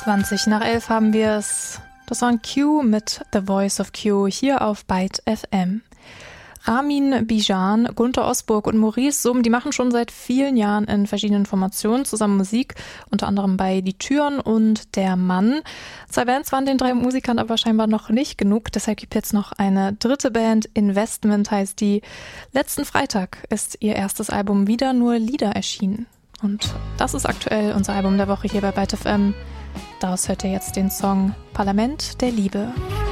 20 nach 11 haben wir es. Das war ein Q mit The Voice of Q hier auf Byte FM. Ramin Bijan, Gunter Osburg und Maurice Summ, die machen schon seit vielen Jahren in verschiedenen Formationen zusammen Musik, unter anderem bei Die Türen und Der Mann. 2 Bands waren den 3 Musikern aber scheinbar noch nicht genug, deshalb gibt es jetzt noch eine dritte Band, Investment heißt die. Letzten Freitag ist ihr erstes Album Wieder nur Lieder erschienen. Und das ist aktuell unser Album der Woche hier bei Byte FM. Daraus hört ihr jetzt den Song Parlament der Liebe.